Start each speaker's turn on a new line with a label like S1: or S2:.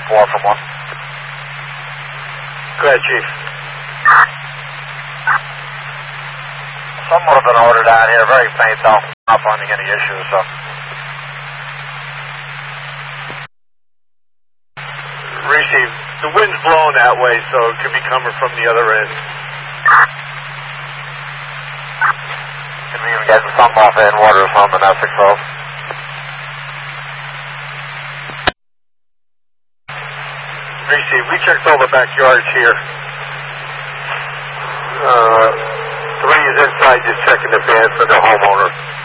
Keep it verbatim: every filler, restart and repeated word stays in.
S1: four from one.
S2: Go ahead, Chief.
S1: Some would have been ordered out here, very faint though. Not finding any issues, so.
S2: Receive. The wind's blowing that way, so it could be coming from the other end.
S1: Could be even getting some off in water or something, that's six twelve.
S2: Receive. We checked all the backyards here. Uh, three is inside, just checking the van for the homeowner.